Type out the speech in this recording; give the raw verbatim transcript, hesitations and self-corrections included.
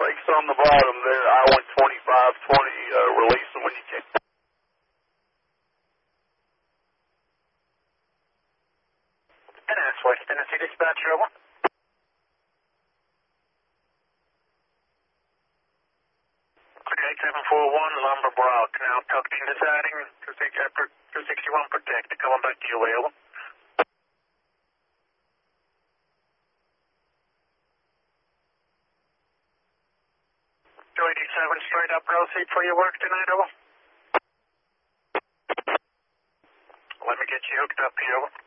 Brakes on the bottom there, I one twenty-five twenty, uh, release them when you can. N S West Tennessee Dispatcher, over. eight seven four one, Lumber Brock, now tucked in deciding, two sixty-one protect, coming back to you, over. two eighty-seven, straight up proceed for your work tonight, over. Let me get you hooked up here, over.